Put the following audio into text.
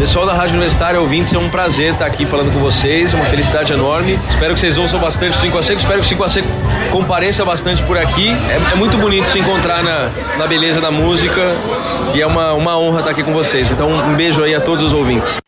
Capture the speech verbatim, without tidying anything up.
Pessoal da Rádio Universitária, ouvintes, é um prazer estar aqui falando com vocês, é uma felicidade enorme. Espero que vocês ouçam bastante o cinco a Seco, espero que o cinco a Seco compareça bastante por aqui. É, é muito bonito se encontrar na, na beleza da música e é uma, uma honra estar aqui com vocês. Então, um beijo aí a todos os ouvintes.